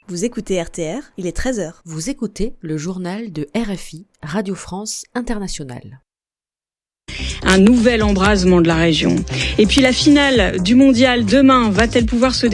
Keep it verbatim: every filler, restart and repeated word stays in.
Vous écoutez R T R, il est treize heures. Vous écoutez le journal de R F I, Radio France Internationale. Un nouvel embrasement de la région. Et puis la finale du mondial demain va-t-elle pouvoir se